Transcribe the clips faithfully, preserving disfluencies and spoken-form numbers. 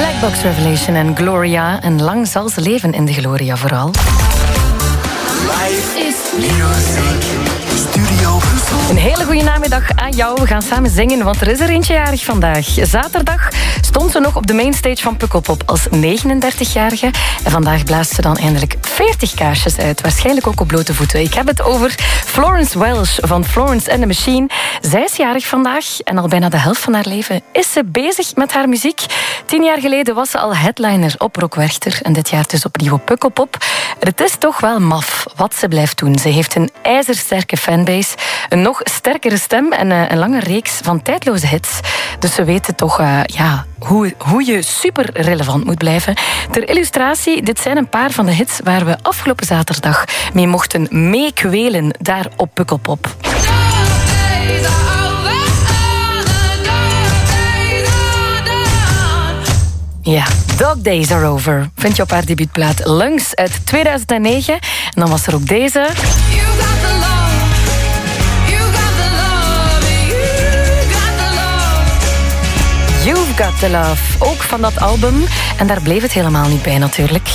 Black Box Revelation en Gloria. En lang zal ze leven in de Gloria vooral. Life is music. Studio Brussel. Een hele goede namiddag aan jou. We gaan samen zingen, want er is er eentje jarig vandaag. Zaterdag stond ze nog op de mainstage van Pukkelpop als negenendertigjarige. En vandaag blaast ze dan eindelijk veertig kaarsjes uit. Waarschijnlijk ook op blote voeten. Ik heb het over Florence Welch van Florence and the Machine. Zij is jarig vandaag en al bijna de helft van haar leven is ze bezig met haar muziek. Tien jaar geleden was ze al headliner op Rock Werchter en dit jaar dus opnieuw op Pukkelpop. Het is toch wel maf wat ze blijft doen. Ze heeft een ijzersterke fanbase, een nog sterkere stem en een lange reeks van tijdloze hits. Dus ze weten toch uh, ja, hoe, hoe je super relevant moet blijven. Ter illustratie, dit zijn een paar van de hits waar we afgelopen zaterdag mee mochten meekwelen daar op Pukkelpop. Ja, Dog Days Are Over. Vind je op haar debuutplaat Lungs uit tweeduizend negen. En dan was er ook deze. You've Got The Love, ook van dat album. En daar bleef het helemaal niet bij natuurlijk.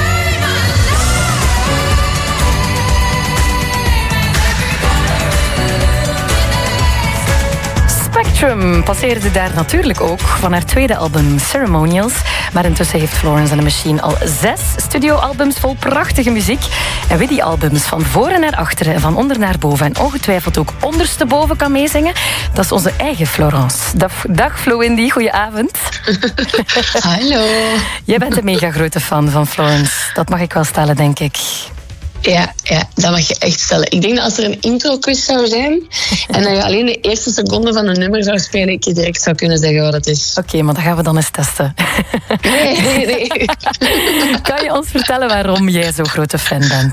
Spectrum passeerde daar natuurlijk ook van haar tweede album Ceremonials. Maar intussen heeft Florence and the Machine al zes studioalbums vol prachtige muziek. En wie die albums van voren naar achteren en van onder naar boven en ongetwijfeld ook ondersteboven kan meezingen, dat is onze eigen Florence. Dag, dag Flo Indy, goedenavond. Hallo. Jij bent een mega grote fan van Florence. Dat mag ik wel stellen, denk ik. Ja, ja, dat mag je echt stellen. Ik denk dat als er een intro-quiz zou zijn en dat je alleen de eerste seconde van een nummer zou spelen, ik je direct zou kunnen zeggen wat het is. Oké, okay, maar dan gaan we dan eens testen. Nee, nee, nee. Kan je ons vertellen waarom jij zo'n grote fan bent?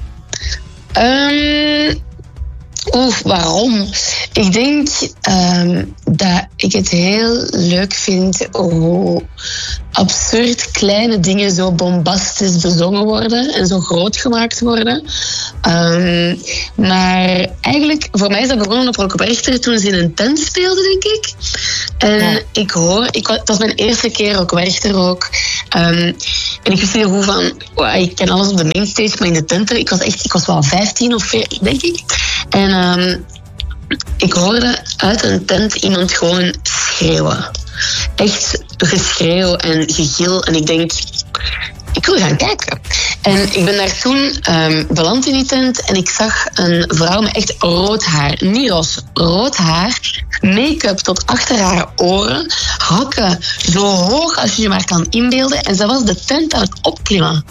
Um, Oeh, waarom? Ik denk um, dat ik het heel leuk vind hoe absurd kleine dingen zo bombastisch bezongen worden en zo groot gemaakt worden. Um, maar eigenlijk, voor mij is dat begonnen op Rock Werchter toen ze in een tent speelden, denk ik. En ja. ik hoor, ik, dat was mijn eerste keer Rock Werchter ook. Um, en ik wist niet hoe van, wow, ik ken alles op de mainstage, maar in de tent, ik was echt, ik was wel vijftien of veertien, denk ik. En um, ik hoorde uit een tent iemand gewoon schreeuwen. Echt geschreeuw en gegil. En ik denk, ik wil gaan kijken. En ik ben daar toen um, beland in die tent en ik zag een vrouw met echt rood haar. Niet roze, rood haar. Make-up tot achter haar oren. Hakken zo hoog als je je maar kan inbeelden. En ze was de tent aan het opklimmen.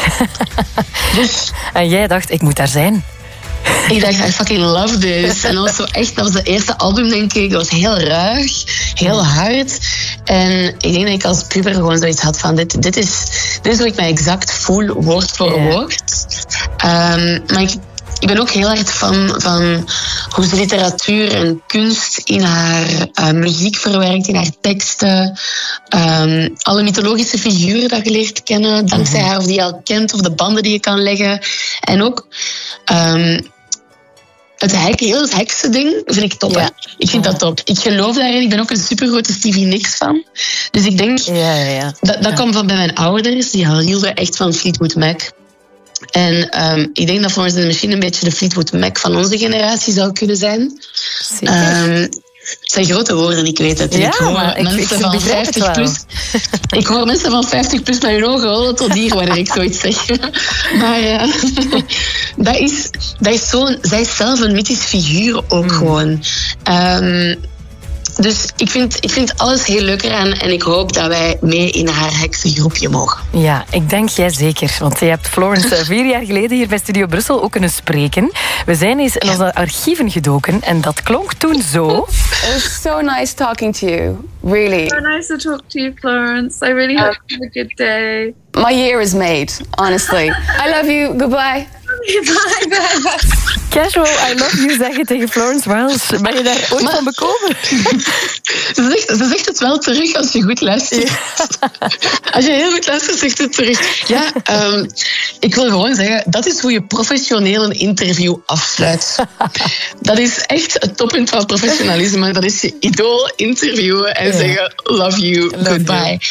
Dus, en jij dacht, ik moet daar zijn. Ik dacht, I fucking love this. En dat was zo echt, dat was de eerste album, denk ik. Dat was heel ruig, heel hard. En ik denk dat ik als puber gewoon zoiets had van, dit, dit, is, dit is hoe ik mij exact voel, woord voor yeah. woord. Um, maar ik, ik ben ook heel hard fan van hoe ze literatuur en kunst in haar uh, muziek verwerkt, in haar teksten. Um, alle mythologische figuren dat je leert kennen, dankzij haar, of die je al kent, of de banden die je kan leggen. En ook Um, het hek, heel het heksen ding vind ik top. Ja. Ik vind ja. dat top. Ik geloof daarin. Ik ben ook een supergrote Stevie Nicks fan. Dus ik denk, ja, ja, ja. dat, dat ja. kwam van bij mijn ouders. Die hielden echt van Fleetwood Mac. En um, ik denk dat Florence and the Machine een beetje de Fleetwood Mac van onze generatie zou kunnen zijn. Um, het zijn grote woorden, ik weet het. En ja, ik hoor maar mensen ik, ik van vijftig plus. Ik hoor mensen van vijftig plus met hun ogen rollen tot hier wanneer ik zoiets zeg. Maar uh, dat is, dat is zo'n, zij is zelf een mythisch figuur ook mm. gewoon. Um, Dus ik vind, ik vind alles heel leuk eraan en ik hoop dat wij mee in haar heksengroepje mogen. Ja, ik denk jij zeker. Want je hebt Florence vier jaar geleden hier bij Studio Brussel ook kunnen spreken. We zijn eens in onze archieven gedoken en dat klonk toen zo. It was so nice talking to you, really. So nice to talk to you, Florence. I really hope you have a good day. My year is made, honestly. I love you. Goodbye. Bye, bye, bye. Casual, I love you zeggen tegen Florence Welch. Ben je daar ooit maar, van bekomen? Ze zegt, ze zegt het wel terug als je goed luistert. Ja. Als je heel goed luistert, zegt het terug. Ja, um, ik wil gewoon zeggen, dat is hoe je professioneel een interview afsluit. Dat is echt het toppunt van professionalisme. Dat is je idool interviewen en ja. zeggen, love you, love goodbye. You.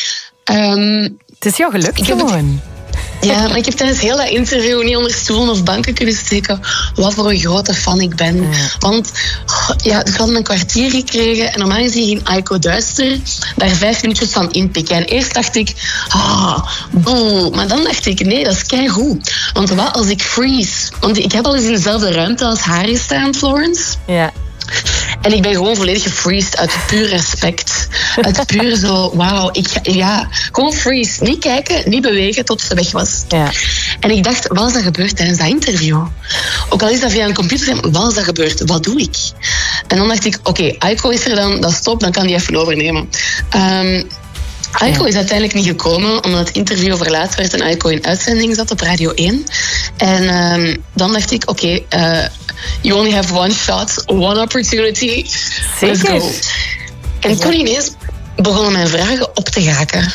Um, Het is jou gelukt ik heb het- gewoon. Ja, maar ik heb tijdens heel dat interview niet onder stoelen of banken kunnen steken wat voor een grote fan ik ben. Ja. Want oh, ja, we hadden een kwartier gekregen en normaal gezien ging Aiko Duister daar vijf minuutjes van inpikken. En eerst dacht ik, ah, boe. Maar dan dacht ik, nee, dat is keigoed. Want wat als ik freeze? Want ik heb al eens in dezelfde ruimte als haar gestaan, Florence. Ja. En ik ben gewoon volledig gefreezed uit puur respect. Uit puur zo, wauw, ik ga, ja, gewoon freeze. Niet kijken, niet bewegen tot ze weg was. Ja. En ik dacht, wat is dat gebeurd tijdens dat interview? Ook al is dat via een computer, wat is dat gebeurd? Wat doe ik? En dan dacht ik, oké, okay, Aiko is er dan, dat stopt, dan kan die even overnemen. Um, Aiko is uiteindelijk niet gekomen, omdat het interview verlaat werd en Aiko in uitzending zat op Radio één. En um, dan dacht ik, oké, okay, uh, you only have one shot, one opportunity. Let's Zeker. go. En toen ineens begonnen mijn vragen op te gaken.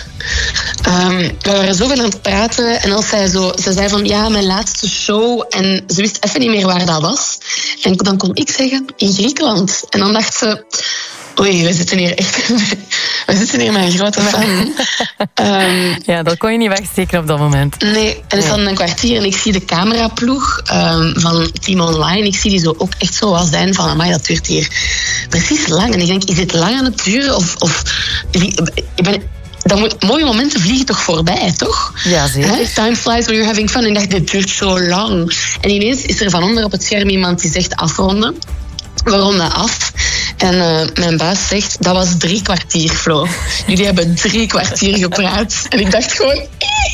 Um, we waren zoveel aan het praten en als zij zo, ze zei van ja, mijn laatste show en ze wist even niet meer waar dat was. En dan kon ik zeggen, in Griekenland. En dan dacht ze, oei, we zitten hier echt, we zitten hier met een grote fan. Um, Ja, dat kon je niet wegsteken op dat moment. Nee, en het hadden een kwartier en ik zie de cameraploeg um, van Team Online. Ik zie die zo ook echt zo wel zijn van, amai, dat duurt hier precies lang. En ik denk, is dit lang aan het duren? Of, of ik ben, dan moet, mooie momenten vliegen toch voorbij, toch? Ja, zeker. Hè? Time flies when you're having fun. En ik dacht, dit duurt zo lang. En ineens is er van onder op het scherm iemand die zegt afronden. We ronden af. En uh, mijn baas zegt, dat was drie kwartier, Flo. Jullie hebben drie kwartier gepraat. En ik dacht gewoon,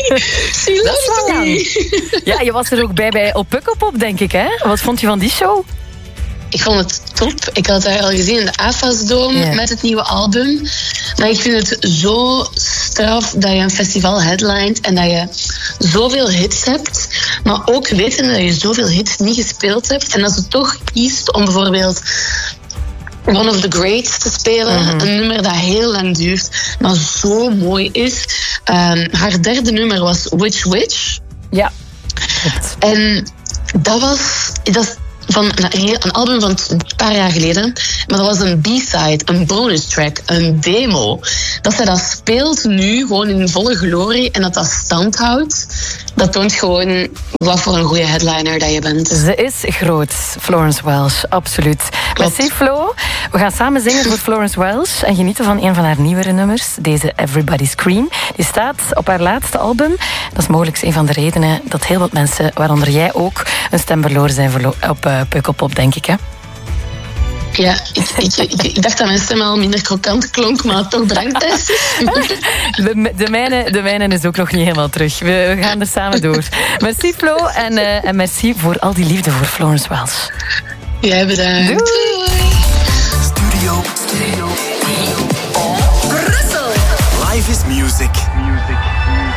she loves me. Ja, je was er ook bij bij op Pukkelpop, denk ik, hè? Wat vond je van die show? Ik vond het top. Ik had haar al gezien in de A F A S-dome Ja. met het nieuwe album. Maar ik vind het zo straf dat je een festival headlined en dat je zoveel hits hebt. Maar ook weten dat je zoveel hits niet gespeeld hebt. En dat ze toch kiest om bijvoorbeeld One of the Greats te spelen. Mm-hmm. Een nummer dat heel lang duurt, maar zo mooi is. Um, haar derde nummer was Which Witch. Ja. Klopt. En dat was... Dat is van een, een album van een paar jaar geleden. Maar dat was een B-side, een bonus track, een demo. Dat zij dat speelt nu gewoon in volle glorie en dat dat stand houdt. Dat toont gewoon wat voor een goede headliner dat je bent. Ze is groot, Florence Welch, absoluut. Klopt. Merci Flo. We gaan samen zingen voor Florence Welch en genieten van een van haar nieuwere nummers, deze Everybody Scream. Die staat op haar laatste album. Dat is mogelijk een van de redenen dat heel wat mensen, waaronder jij ook, een stem verloren zijn verlo- op uh, Pukkelpop, denk ik, hè? Ja, ik, ik, ik, ik dacht dat mijn stem al minder krokant klonk, maar toch bedankt, Tess. De, de, mijne, de mijne is ook nog niet helemaal terug. We, we gaan er samen door. Merci Flo en, uh, en merci voor al die liefde voor Florence Welch. Jij bedankt. Doei. Studio. Studio. Brussel. Life is music. Music.